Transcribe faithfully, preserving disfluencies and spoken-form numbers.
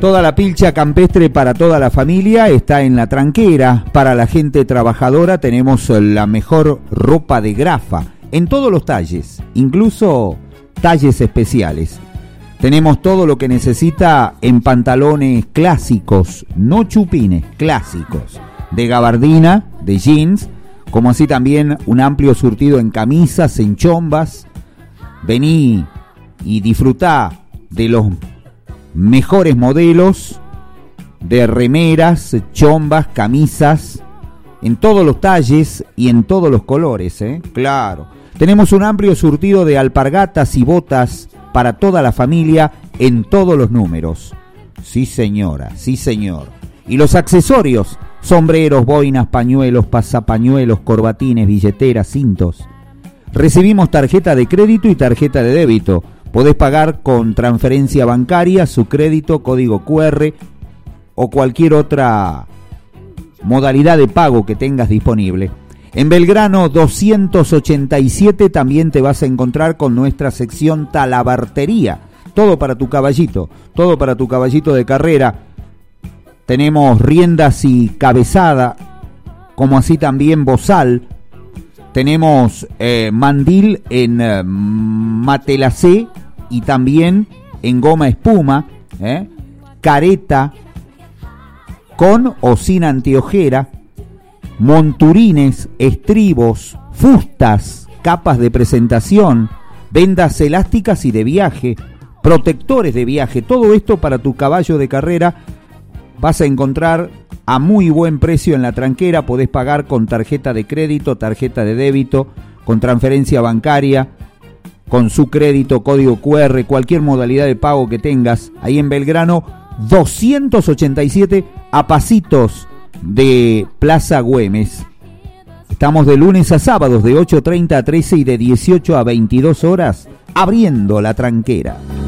Toda la pilcha campestre para toda la familia está en La Tranquera. Para la gente trabajadora tenemos la mejor ropa de grafa en todos los talles, incluso talles especiales. Tenemos todo lo que necesita en pantalones clásicos, no chupines, clásicos, de gabardina, de jeans, como así también un amplio surtido en camisas, en chombas. Vení y disfrutá de los mejores modelos de remeras, chombas, camisas, en todos los talles y en todos los colores, ¿eh? Claro. Tenemos un amplio surtido de alpargatas y botas para toda la familia en todos los números. Sí, señora, sí, señor. Y los accesorios, sombreros, boinas, pañuelos, pasapañuelos, corbatines, billeteras, cintos. Recibimos tarjeta de crédito y tarjeta de débito. Podés pagar con transferencia bancaria, su crédito, código cu erre o cualquier otra modalidad de pago que tengas disponible. En Belgrano doscientos ochenta y siete también te vas a encontrar con nuestra sección talabartería. Todo para tu caballito, todo para tu caballito de carrera. Tenemos riendas y cabezada, como así también bozal. Tenemos eh, mandil en eh, matelacé y también en goma espuma, ¿eh? Careta con o sin anteojera, monturines, estribos, fustas, capas de presentación, vendas elásticas y de viaje, protectores de viaje, todo esto para tu caballo de carrera vas a encontrar a muy buen precio en La Tranquera. Podés pagar con tarjeta de crédito, tarjeta de débito, con transferencia bancaria, con su crédito, código cu erre, cualquier modalidad de pago que tengas. Ahí en Belgrano doscientos ochenta y siete, a pasitos de Plaza Güemes. Estamos de lunes a sábados de ocho treinta a trece y de dieciocho a veintidós horas abriendo La Tranquera.